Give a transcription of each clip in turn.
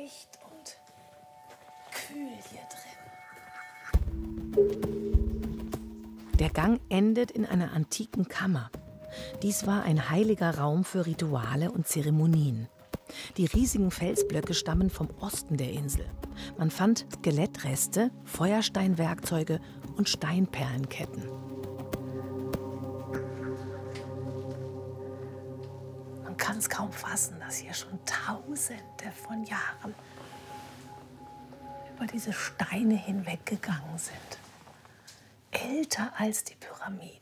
feucht und kühl hier drin. Der Gang endet in einer antiken Kammer. Dies war ein heiliger Raum für Rituale und Zeremonien. Die riesigen Felsblöcke stammen vom Osten der Insel. Man fand Skelettreste, Feuersteinwerkzeuge und Steinperlenketten. Man kann es kaum fassen, dass hier schon Tausende von Jahren über diese Steine hinweggegangen sind. Älter als die Pyramiden.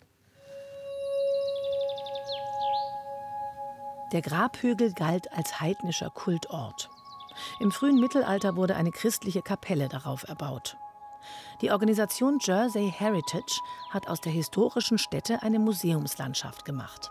Der Grabhügel galt als heidnischer Kultort. Im frühen Mittelalter wurde eine christliche Kapelle darauf erbaut. Die Organisation Jersey Heritage hat aus der historischen Stätte eine Museumslandschaft gemacht.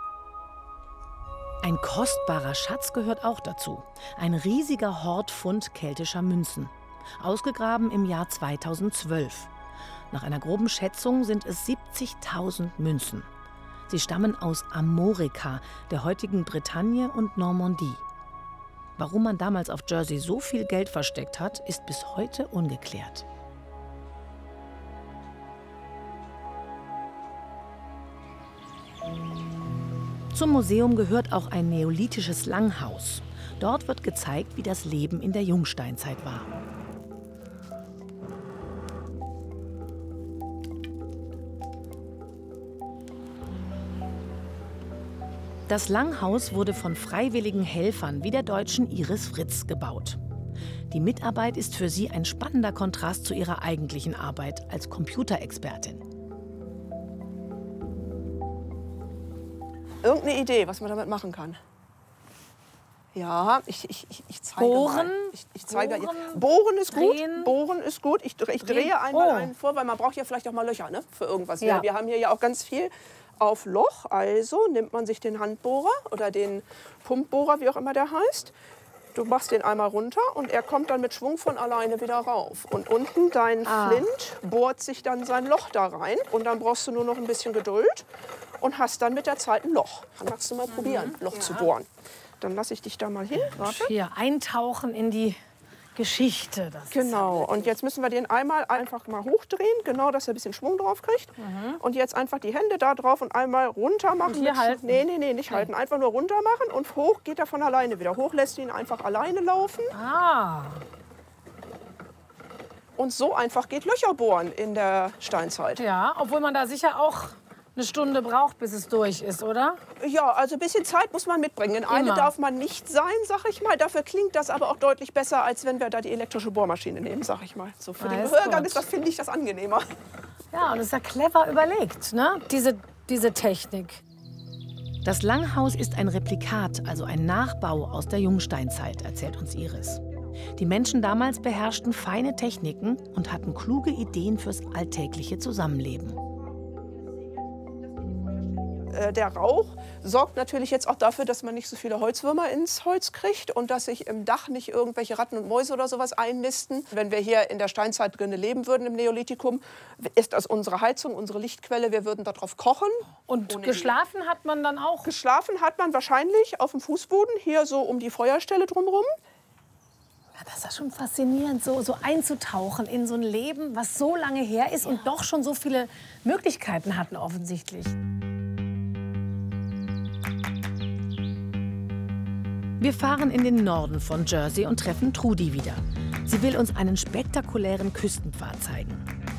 Ein kostbarer Schatz gehört auch dazu. Ein riesiger Hortfund keltischer Münzen. Ausgegraben im Jahr 2012. Nach einer groben Schätzung sind es 70.000 Münzen. Sie stammen aus Armorica, der heutigen Bretagne und Normandie. Warum man damals auf Jersey so viel Geld versteckt hat, ist bis heute ungeklärt. Zum Museum gehört auch ein neolithisches Langhaus. Dort wird gezeigt, wie das Leben in der Jungsteinzeit war. Das Langhaus wurde von freiwilligen Helfern wie der Deutschen Iris Fritz gebaut. Die Mitarbeit ist für sie ein spannender Kontrast zu ihrer eigentlichen Arbeit als Computerexpertin. Irgendeine Idee, was man damit machen kann? Ja, ich zeige Bohren? mal. Ich zeige Bohren? Bohren ist gut. Drehen? Bohren ist gut. Ich drehe einmal einen vor, weil man braucht ja vielleicht auch mal Löcher, ne, für irgendwas. Ja. Wir haben hier ja auch ganz viel auf Loch. Also nimmt man sich den Handbohrer oder den Pumpbohrer, wie auch immer der heißt. Du machst den einmal runter und er kommt dann mit Schwung von alleine wieder rauf. Und unten dein Flint bohrt sich dann sein Loch da rein. Und dann brauchst du nur noch ein bisschen Geduld und hast dann mit der Zeit ein Loch. Dann magst du mal probieren, Loch zu bohren. Dann lasse ich dich da mal hin. Warte. Hier eintauchen in die Geschichte. Das Genau, und jetzt müssen wir den einmal einfach mal hochdrehen, genau, dass er ein bisschen Schwung drauf kriegt. Und jetzt einfach die Hände da drauf und einmal runter machen. Und hier halten? Nee, nicht halten, einfach nur runter machen und hoch geht er von alleine wieder. Hoch lässt du ihn einfach alleine laufen. Ah, Und so einfach geht Löcher bohren in der Steinzeit. ja, obwohl man da sicher auch eine Stunde braucht, bis es durch ist, oder? Ja, also ein bisschen Zeit muss man mitbringen. In Eile Immer. darf man nicht sein, sag ich mal. Dafür klingt das aber auch deutlich besser, als wenn wir da die elektrische Bohrmaschine nehmen, sag ich mal. So für den Alles Gehörgang gut. ist das, finde ich, das angenehmer. Ja, und es ist ja clever überlegt, ne? Diese Technik. Das Langhaus ist ein Replikat, also ein Nachbau aus der Jungsteinzeit, erzählt uns Iris. Die Menschen damals beherrschten feine Techniken und hatten kluge Ideen fürs alltägliche Zusammenleben. Der Rauch sorgt natürlich jetzt auch dafür, dass man nicht so viele Holzwürmer ins Holz kriegt und dass sich im Dach nicht irgendwelche Ratten und Mäuse oder sowas einnisten. Wenn wir hier in der Steinzeit drin leben würden, im Neolithikum, ist das unsere Heizung, unsere Lichtquelle. Wir würden darauf kochen. Und geschlafen hat man dann auch? Geschlafen hat man wahrscheinlich auf dem Fußboden, hier so um die Feuerstelle drumherum. Ja, das ist ja schon faszinierend, so einzutauchen in so ein Leben, was so lange her ist und doch schon so viele Möglichkeiten hatten offensichtlich. Wir fahren in den Norden von Jersey und treffen Trudi wieder. Sie will uns einen spektakulären Küstenpfad zeigen.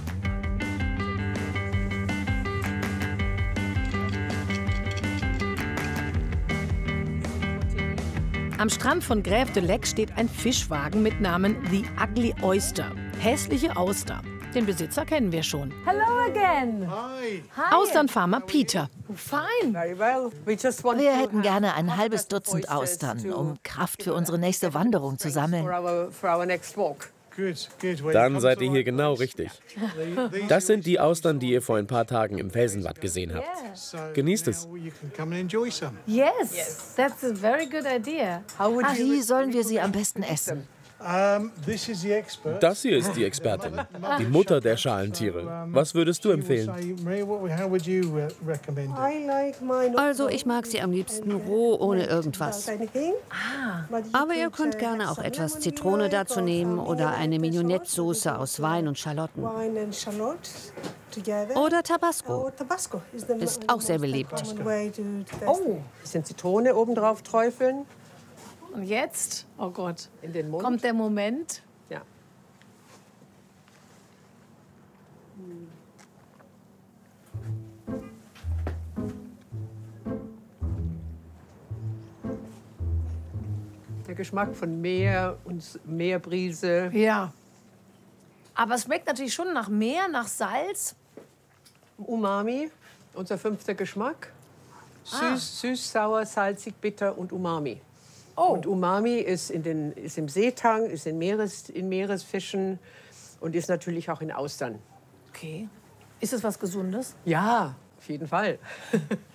Am Strand von Grève de Lec steht ein Fischwagen mit Namen The Ugly Oyster. Hässliche Auster. Den Besitzer kennen wir schon. Hello again. Hi. Hi. Austernfarmer Peter. Fine. Wir hätten gerne ein halbes Dutzend Austern, um Kraft für unsere nächste Wanderung zu sammeln. Dann seid ihr hier genau richtig. Das sind die Austern, die ihr vor ein paar Tagen im Felsenwatt gesehen habt. Genießt es. Yes, that's a very good idea. Wie sollen wir sie am besten essen? Das hier ist die Expertin, die Mutter der Schalentiere. Was würdest du empfehlen? Also ich mag sie am liebsten roh, ohne irgendwas. Aber ihr könnt gerne auch etwas Zitrone dazu nehmen oder eine Mignonette-Soße aus Wein und Schalotten. Oder Tabasco. Ist auch sehr beliebt. Oh, ein bisschen Zitrone oben drauf träufeln. Und jetzt, oh Gott, In den Mund. kommt der Moment. Ja. Der Geschmack von Meer und Meerbrise. Ja. Aber es schmeckt natürlich schon nach Meer, nach Salz. Umami, unser 5. Geschmack. Süß, sauer, salzig, bitter und Umami. Oh. Und Umami ist im Seetang, ist in Meeresfischen und ist natürlich auch in Austern. Okay. Ist das was Gesundes? Ja, auf jeden Fall.